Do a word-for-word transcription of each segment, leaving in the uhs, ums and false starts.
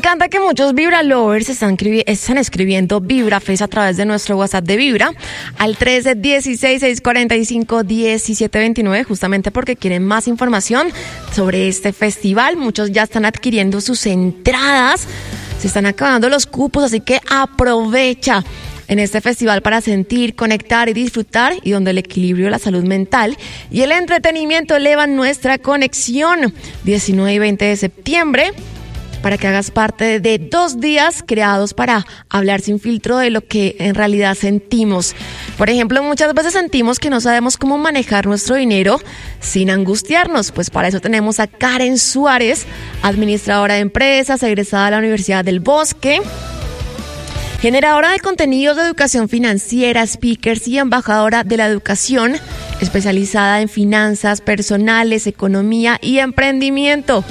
encanta que muchos Vibra Lovers están, están escribiendo Vibra Fest a través de nuestro WhatsApp de Vibra al trece dieciséis seiscientos cuarenta y cinco diecisiete veintinueve, justamente porque quieren más información sobre este festival. Muchos ya están adquiriendo sus entradas, se están acabando los cupos, así que aprovecha en este festival para sentir, conectar y disfrutar, y donde el equilibrio, la salud mental y el entretenimiento elevan nuestra conexión. diecinueve y veinte de septiembre, para que hagas parte de dos días creados para hablar sin filtro de lo que en realidad sentimos. Por ejemplo, muchas veces sentimos que no sabemos cómo manejar nuestro dinero sin angustiarnos. Pues para eso tenemos a Karen Suárez, administradora de empresas, egresada de la Universidad del Bosque, generadora de contenidos de educación financiera, speakers y embajadora de la educación, especializada en finanzas personales, economía y emprendimiento.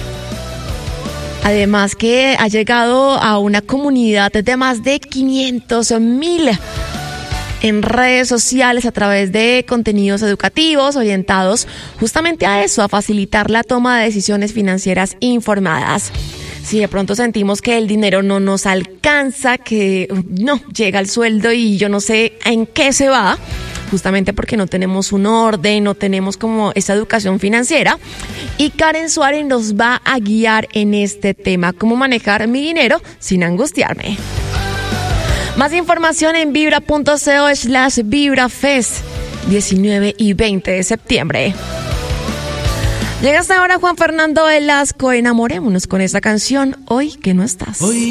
Además que ha llegado a una comunidad de más de quinientos mil en redes sociales a través de contenidos educativos orientados justamente a eso, a facilitar la toma de decisiones financieras informadas. Si de pronto sentimos que el dinero no nos alcanza, que no llega el sueldo y yo no sé en qué se va, justamente porque no tenemos un orden, no tenemos como esa educación financiera, y Karen Suárez nos va a guiar en este tema, cómo manejar mi dinero sin angustiarme. Más información en vibra.co slash vibrafest, diecinueve y veinte de septiembre. Llega hasta ahora Juan Fernando Velasco, enamorémonos con esta canción, Hoy que no estás. Hoy